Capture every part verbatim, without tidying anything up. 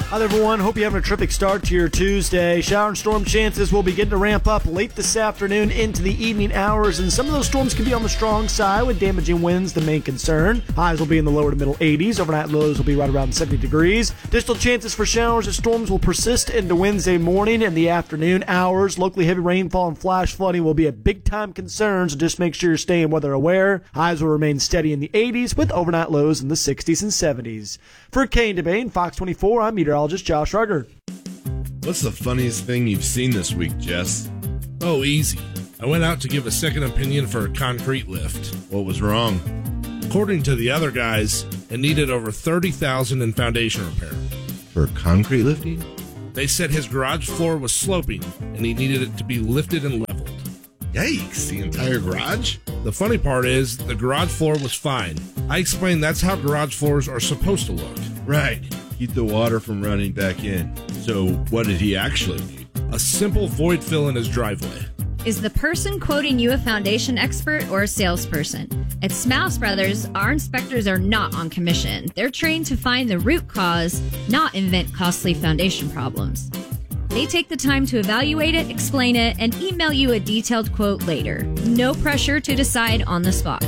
Hi there, everyone. Hope you're having a terrific start to your Tuesday. Shower and storm chances will begin to ramp up late this afternoon into the evening hours, and some of those storms can be on the strong side with damaging winds the main concern. Highs will be in the lower to middle eighties. Overnight lows will be right around seventy degrees. Additional chances for showers and storms will persist into Wednesday morning and the afternoon hours. Locally heavy rainfall and flash flooding will be a big-time concern, so just make sure you're staying weather aware. Highs will remain steady in the eighties with overnight lows in the sixties and seventies. For Kane Debate, Fox twenty-four, I'm meteorologist Josh Ruger. What's the funniest thing you've seen this week, Jess? Oh, easy. I went out to give a second opinion for a concrete lift. What was wrong? According to the other guys, it needed over thirty thousand dollars in foundation repair. For concrete lifting? They said his garage floor was sloping and he needed it to be lifted and leveled. Yikes, the entire garage? The funny part is, the garage floor was fine. I explained that's how garage floors are supposed to look. Right. Keep the water from running back in. So what did he actually need? A simple void fill in his driveway. Is the person quoting you a foundation expert or a salesperson? At Smouse Brothers, our inspectors are not on commission. They're trained to find the root cause, not invent costly foundation problems. They take the time to evaluate it, explain it, and email you a detailed quote later. No pressure to decide on the spot.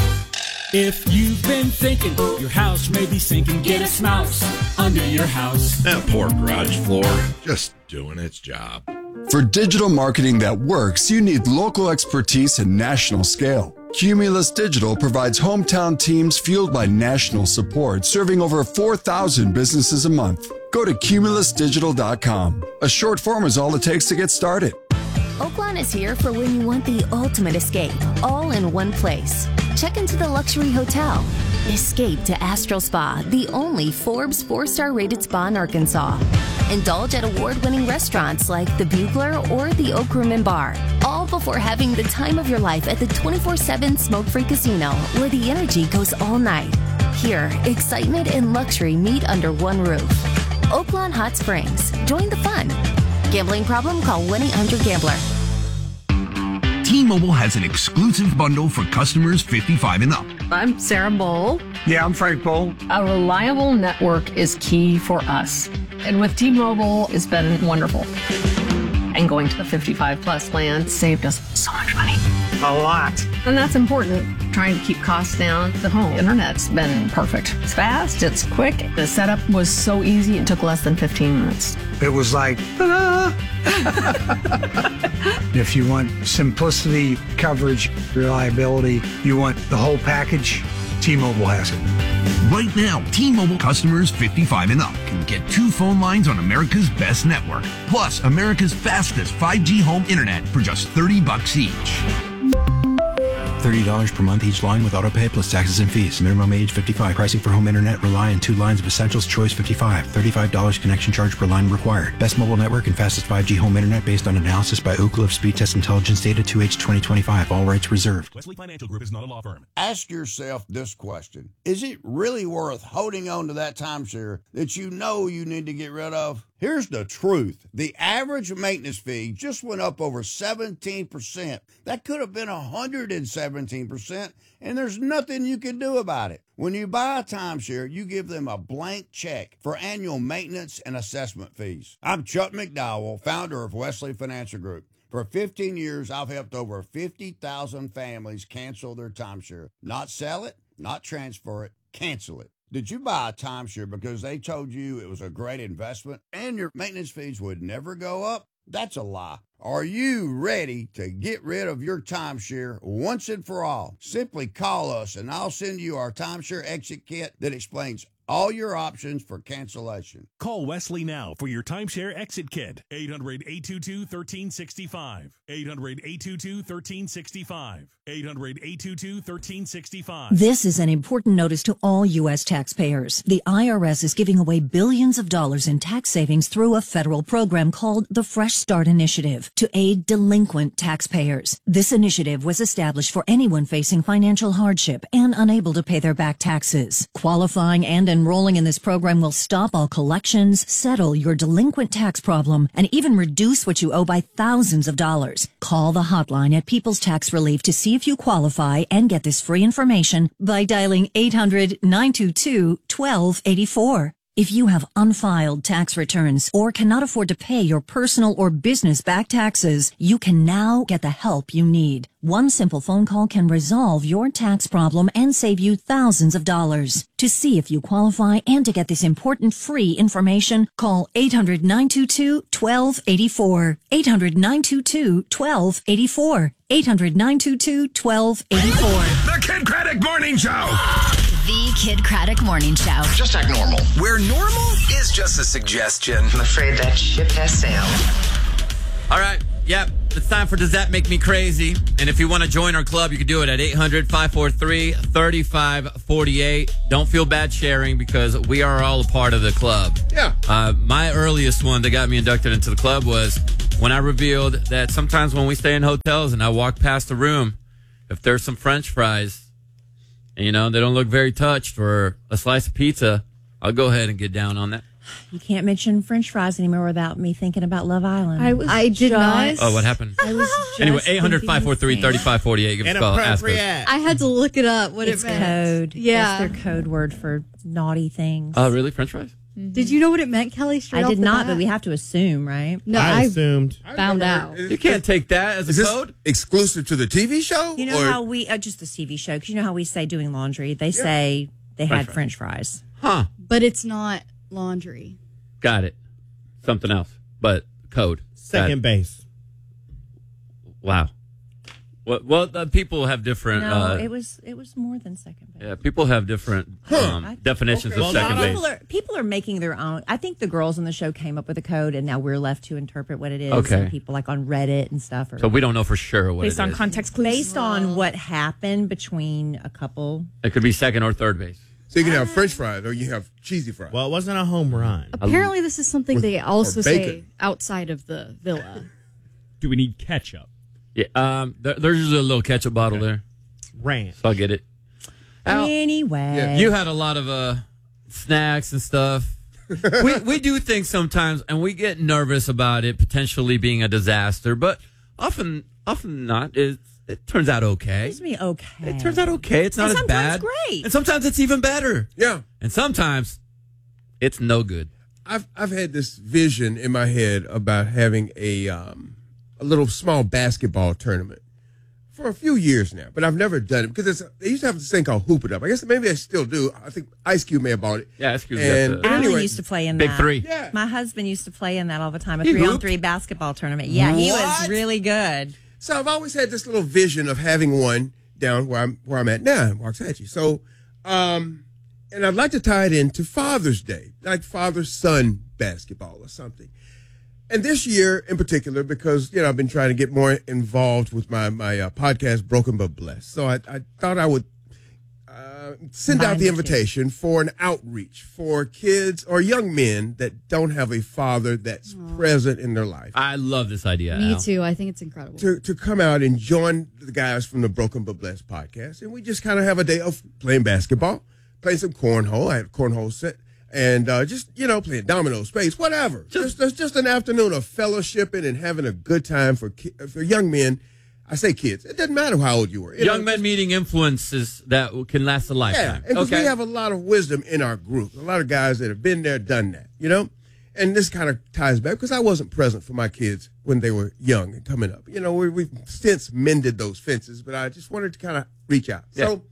If you've been thinking your house may be sinking, get a Smouse under your house. That poor garage floor, just doing its job. For digital marketing that works, you need local expertise and national scale. Cumulus Digital provides hometown teams fueled by national support, serving over four thousand businesses a month. Go to cumulus digital dot com. A short form is all it takes to get started. Oaklawn is here for when you want the ultimate escape, all in one place. Check into the luxury hotel. Escape to Astral Spa, the only Forbes four-star rated spa in Arkansas. Indulge at award-winning restaurants like the Bugler or the Oak Room and Bar, all before having the time of your life at the twenty-four seven smoke-free casino, where the energy goes all night. Here, excitement and luxury meet under one roof. Oaklawn Hot Springs. Join the fun. Gambling problem? Call one eight hundred gambler. T-Mobile has an exclusive bundle for customers fifty-five and up. I'm Sarah Bowl. Yeah, I'm Frank Bowl. A reliable network is key for us. And with T-Mobile, it's been wonderful. And going to the fifty-five plus plan saved us so much money. A lot. And that's important. Trying to keep costs down. The home internet's been perfect. It's fast, it's quick. The setup was so easy, it took less than fifteen minutes. It was like, ta-da! If you want simplicity, coverage, reliability, you want the whole package, T-Mobile has it. Right now, T-Mobile customers fifty-five and up can get two phone lines on America's best network, plus America's fastest five G home internet for just thirty bucks each. thirty dollars per month each line with autopay plus taxes and fees. Minimum age fifty-five. Pricing for home internet rely on two lines of Essentials Choice fifty-five. thirty-five dollars connection charge per line required. Best mobile network and fastest five G home internet based on analysis by Oak Cliff Speed Test Intelligence Data two H twenty twenty-five. All rights reserved. Wesley Financial Group is not a law firm. Ask yourself this question. Is it really worth holding on to that timeshare that you know you need to get rid of? Here's the truth. The average maintenance fee just went up over seventeen percent. That could have been one hundred seventeen percent, and there's nothing you can do about it. When you buy a timeshare, you give them a blank check for annual maintenance and assessment fees. I'm Chuck McDowell, founder of Wesley Financial Group. For fifteen years, I've helped over fifty thousand families cancel their timeshare. Not sell it, not transfer it, cancel it. Did you buy a timeshare because they told you it was a great investment and your maintenance fees would never go up? That's a lie. Are you ready to get rid of your timeshare once and for all? Simply call us and I'll send you our timeshare exit kit that explains all your options for cancellation. Call Wesley now for your timeshare exit kit. eight hundred, eight two two, one three six five. eight hundred, eight two two, one three six five. eight hundred, eight two two, one three six five. This is an important notice to all U S taxpayers. The I R S is giving away billions of dollars in tax savings through a federal program called the Fresh Start Initiative to aid delinquent taxpayers. This initiative was established for anyone facing financial hardship and unable to pay their back taxes. Qualifying and enrolling in this program will stop all collections, settle your delinquent tax problem, and even reduce what you owe by thousands of dollars. Call the hotline at People's Tax Relief to see if you qualify and get this free information by dialing eight hundred, nine two two, one two eight four. If you have unfiled tax returns or cannot afford to pay your personal or business back taxes, you can now get the help you need. One simple phone call can resolve your tax problem and save you thousands of dollars. To see if you qualify and to get this important free information, call eight hundred, nine two two, one two eight four. eight hundred, nine two two, one two eight four. eight hundred, nine two two, one two eight four. The Kid Craddock Morning Show. The Kid Craddock Morning Show. Just act normal. Where normal is just a suggestion. I'm afraid that ship has sailed. All right. Yep. It's time for Does That Make Me Crazy? And if you want to join our club, you can do it at eight hundred, five four three, three five four eight. Don't feel bad sharing because we are all a part of the club. Yeah. Uh, my earliest one that got me inducted into the club was when I revealed that sometimes when we stay in hotels and I walk past the room, if there's some French fries, and, you know, they don't look very touched, or a slice of pizza, I'll go ahead and get down on that. You can't mention French fries anymore without me thinking about Love Island. I was I did not. Oh, what happened? I was just anyway, eight hundred, five four three, three five four eight. Give us a call. Ask us. I had to look it up. What it's it meant. code. Yeah. That's their code word for naughty things. Oh, uh, really? French fries? Mm-hmm. Did you know what it meant, Kelly? Straight I did off the not, bat? but we have to assume, right? No, I, I assumed. found out. You can't take that as Is a this code? exclusive to the T V show? You know or? how we, uh, just the T V show, because you know how we say doing laundry? They yeah. say they French had fries. French fries. Huh. But it's not laundry. Got it. Something else, but code. Second base. Wow. Well, well uh, people have different. No, uh, it was it was more than second base. Yeah, people have different um, I, definitions okay. of well, second base. People are, people are making their own. I think the girls on the show came up with a code, and now we're left to interpret what it is. Okay. And people like on Reddit and stuff. Or, So we don't know for sure what based it on is. context clues. Based on what happened between a couple. It could be second or third base. So you can have French fries or you have cheesy fries. Well, it wasn't a home run. Apparently, this is something With- they also or say bacon. outside of the villa. Do we need ketchup? Yeah, um, there, there's usually a little ketchup bottle there, Ranch. so I'll get it. Al, Anyway. you had a lot of uh, snacks and stuff. we we do things sometimes, and we get nervous about it potentially being a disaster, but often often not. It, it turns out okay. It's me okay. It turns out okay. It's not and as sometimes bad. great. And sometimes it's even better. Yeah. And sometimes it's no good. I've I've had this vision in my head about having a um, a little small basketball tournament for a few years now, but I've never done it because it's, they used to have this thing called Hoop It Up. I guess maybe they still do. I think Ice Cube may have bought it. Yeah, Ice Cube. And got Alan anyway, used to play in Big that. Three. Yeah. My husband used to play in that all the time. A He three on hooped? three basketball tournament. Yeah, he was What? really good. So I've always had this little vision of having one down where I'm where I'm at now in Waxahachie. So, um, and I'd like to tie it into Father's Day, like father-son basketball or something. And this year in particular, because you know I've been trying to get more involved with my my uh, podcast, Broken But Blessed. So I, I thought I would uh, send Mine out the too. invitation for an outreach for kids or young men that don't have a father that's present in their life. I love this idea. Me Al. too. I think it's incredible. To, to come out and join the guys from the Broken But Blessed podcast. And we just kind of have a day of playing basketball, playing some cornhole. I had a cornhole set. And uh, just, you know, playing domino, space, whatever. Just, just just an afternoon of fellowshipping and having a good time for ki- for young men. I say kids. It doesn't matter how old you were. You Young know, men meeting influences that can last a Yeah, lifetime. and because okay. we have a lot of wisdom in our group. A lot of guys that have been there, done that, you know? And this kind of ties back because I wasn't present for my kids when they were young and coming up. You know, we, we've since mended those fences, but I just wanted to kind of reach out. Yeah. So,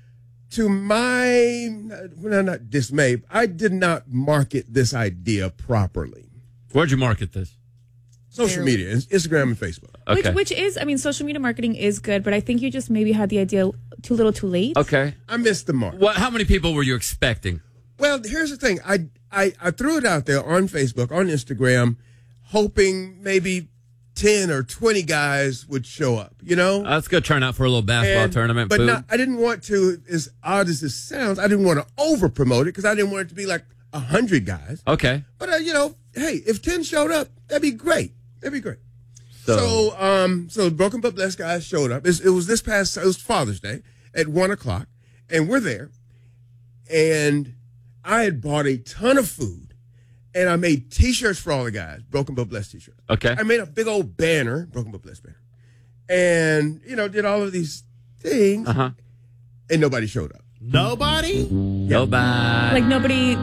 to my, well, not dismay, I did not market this idea properly. Where'd you market this? Social media, Instagram and Facebook. Okay. Which, which is, I mean, social media marketing is good, but I think you just maybe had the idea too little too late. Okay. I missed the mark. What? How many people were you expecting? Well, here's the thing. I, I, I threw it out there on Facebook, on Instagram, hoping maybe ten or twenty guys would show up, you know? Uh, that's good turnout for a little basketball And- tournament. But food. not, I didn't want to, as odd as this sounds, I didn't want to over promote it because I didn't want it to be like one hundred guys. Okay. But, uh, you know, hey, if ten showed up, that'd be great. That'd be great. So, So, um, so Broken But Blessed guys showed up. It's, it was this past, it was Father's Day at one o'clock, and we're there. And I had bought a ton of food, and I made T-shirts for all the guys, Broken But Blessed T-shirts. Okay. I made a big old banner, Broken But Blessed banner, and you know, did all of these things, uh-huh. and nobody showed up. Nobody? Nobody. Like nobody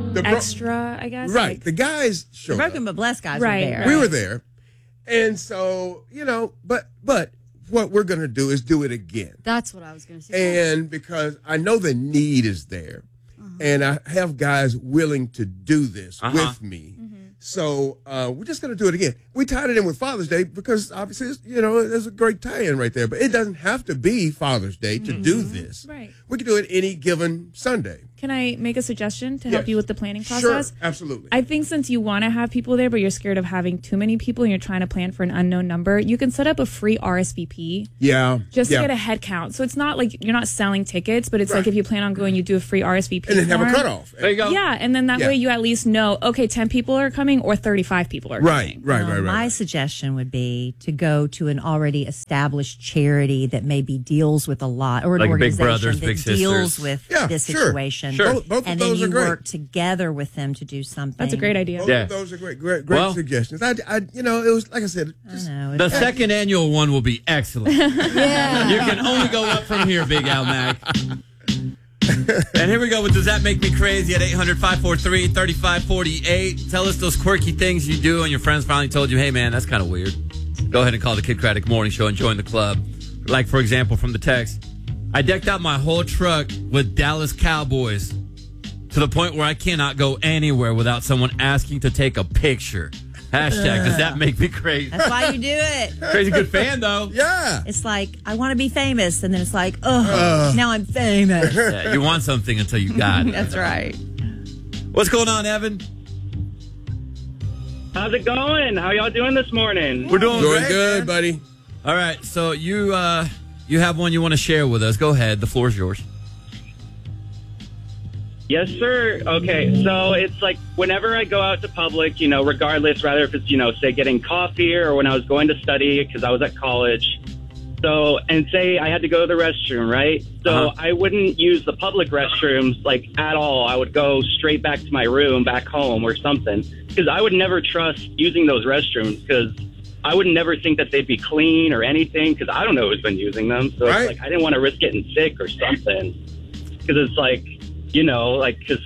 The bro- extra, I guess. Right. Like, The guys The showed up. Broken but Blessed guys Right, were there. We were there. And so, you know, but but what we're going to do is do it again. That's what I was going to say. And because I know the need is there, and I have guys willing to do this Uh-huh. with me. So uh, we're just going to do it again. We tied it in with Father's Day because obviously, it's, you know, there's a great tie-in right there. But it doesn't have to be Father's Day to do this. Right. We can do it any given Sunday. Can I make a suggestion to help Yes. you with the planning Sure, process? absolutely. I think since you want to have people there, but you're scared of having too many people and you're trying to plan for an unknown number, you can set up a free R S V P Yeah. just yeah. to get a head count. So it's not like you're not selling tickets, but it's Right. like if you plan on going, you do a free R S V P. And then have a form. cutoff. There you go. Yeah, and then that Yeah. way you at least know, okay, ten people are coming or thirty-five people are Right, coming. right, Well, right, right. My suggestion would be to go to an already established charity that maybe deals with a lot, or an Like Big organization Brothers, that Big deals Sisters. with Yeah, this sure, situation. sure. Both, both and of then those you are great. work together with them to do something. That's a great idea. Both Yeah. of those are great, great, great Well- suggestions. I, I, you know, it was like I said. I Just, know. The It's- second annual one will be excellent. Yeah. You can only go up from here, Big Al Mac. And here we go with Does That Make Me Crazy at eight hundred, five four three, three five four eight. Tell us those quirky things you do and your friends finally told you, hey, man, that's kind of weird. Go ahead and call the Kid Craddock Morning Show and join the club. Like, for example, from the text, I decked out my whole truck with Dallas Cowboys to the point where I cannot go anywhere without someone asking to take a picture. Hashtag, does that make me crazy? That's why you do it. Crazy good fan, though. yeah. It's like, I want to be famous. And then it's like, oh, now I'm famous. Yeah, you want something until you got it. That's right. What's going on, Evan? How's it going? How y'all doing this morning? We're doing, Doing great, good, man. buddy. All right, so you uh, you have one you want to share with us. Go ahead. The floor is yours. Yes, sir. Okay, so it's like whenever I go out to public, you know, regardless, rather if it's, you know, say getting coffee or when I was going to study because I was at college. So, and say I had to go to the restroom, right? So Uh-huh. I wouldn't use the public restrooms like at all. I would go straight back to my room, back home or something, because I would never trust using those restrooms because I would never think that they'd be clean or anything because I don't know who's been using them. So Right. it's like I didn't want to risk getting sick or something because it's like, you know, like, because,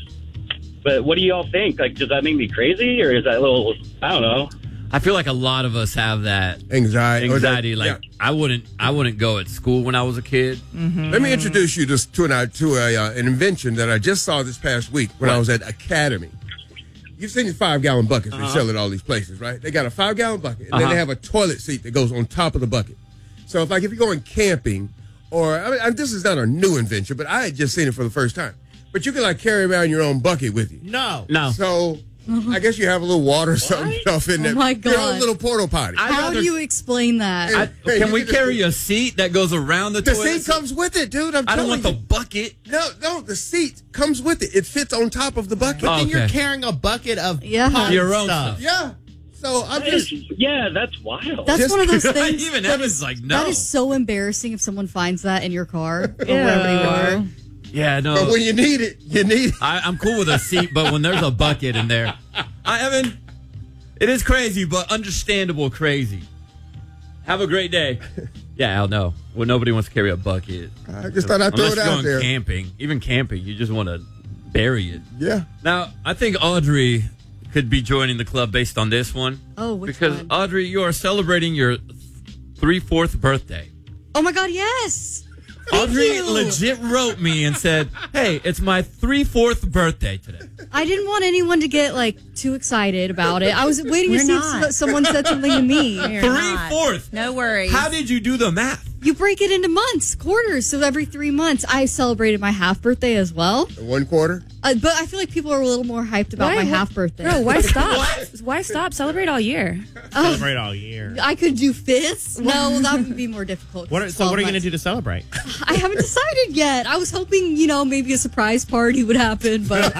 but what do y'all think? Like, does that make me crazy or is that a little, I don't know. I feel like a lot of us have that Anxiety. or that- anxiety. Like yeah. I wouldn't, I wouldn't go at school when I was a kid. Let me introduce you to, to, an, to a, uh, an invention that I just saw this past week when I was at Academy. You've seen these five-gallon buckets Uh-huh. they sell at all these places, right? They got a five-gallon bucket, and Uh-huh. then they have a toilet seat that goes on top of the bucket. So if, like, if you're going camping, or, I mean, I- this is not a new invention, but I had just seen it for the first time. But you can, like, carry around your own bucket with you. No. No. So I guess you have a little water or something stuff in Oh there. my Your own God. little porta potty. I'd How rather- do you explain that? I, Hey, can you we can just- carry a seat that goes around the, The toilet? seat comes with it, dude. I'm I don't telling want the you. bucket. No, no, the seat comes with it. It fits on top of the bucket. But then Okay. you're carrying a bucket of Yeah. pot Your own stuff. Yeah. So I'm That just. is- yeah, that's wild. That's Just- one of those things. Even that Evan's is- like, no. That is so embarrassing if someone finds that in your car or Ew. wherever you are. Yeah, no. But when you need it, you need it. I, I'm cool with a seat, but when there's a bucket in there, I, Evan, it is crazy, but understandable crazy. Have a great day. Yeah, Al, no. Well, nobody wants to carry a bucket. I just thought I'd throw Unless it you're out going there. camping. Even camping, you just want to bury it. Yeah. Now, I think Audrey could be joining the club based on this one. Oh, which Because, one? Audrey, you are celebrating your three-fourth birthday. Oh my God, yes. Thank Audrey you. legit wrote me and said, hey, it's my three-fourth birthday today. I didn't want anyone to get like too excited about it. I was waiting We're to see not. if someone said something to me. You're not. Three-fourths. No worries. How did you do the math? You break it into months, quarters. So every three months, I celebrated my half birthday as well. One quarter? Uh, but I feel like people are a little more hyped about Why? my What- half birthday. Bro, why stop? Why stop? Celebrate all year. Celebrate all year. I could do fifths. No, that would be more difficult. What are, so what are you going to do to celebrate? I haven't decided yet. I was hoping, you know, maybe a surprise party would happen, but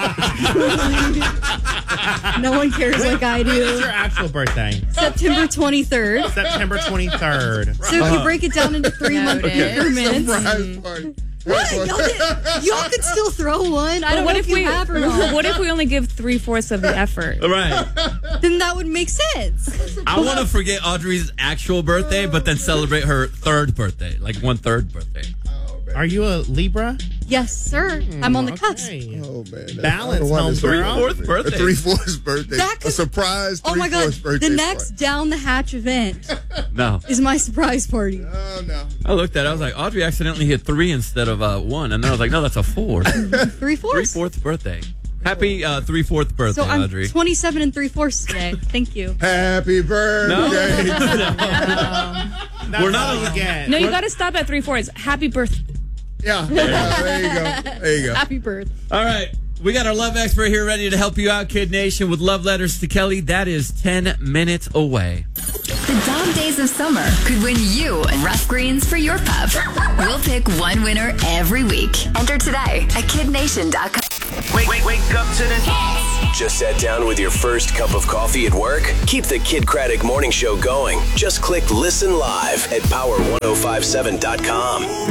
no one cares like I When is do. your actual birthday? September twenty-third. September twenty-third. So if you break it down into three month increments. Surprise party. What? Y'all, did, y'all could still throw one. I But don't what know if if you we have or not. what if we only give three fourths of the effort? Right. Then that would make sense. I want to forget Audrey's actual birthday, but then celebrate her third birthday, like one third birthday. Are you a Libra? Yes, sir. I'm on the cusp. Oh man, Balance, homegirl. Three-fourth birthday. A three-fourth birthday. That could- a surprise Oh my God. three-fourth birthday The next party. down the hatch event No. is my surprise party. Oh, no. I looked at it. I was like, Audrey accidentally hit three instead of uh, one. And then I was like, no, that's a four. Three fourths? Three-fourth birthday. Happy uh, three-fourth birthday, So I'm Audrey. twenty-seven and three fourths today. Thank you. Happy birthday. We're not on the get. No, you got to stop at three fourths. Happy birthday. Yeah, yeah, there you go. There you go. Happy birthday. All right. We got our love expert here ready to help you out, Kid Nation, with love letters to Kelly. That is ten minutes away. The dog days of summer could win you rough greens for your pup. We'll pick one winner every week. Enter today at kid nation dot com. Wake, wake, wake up to the hits. Just sat down with your first cup of coffee at work? Keep the Kid Craddock Morning Show going. Just click Listen Live at power ten fifty-seven dot com.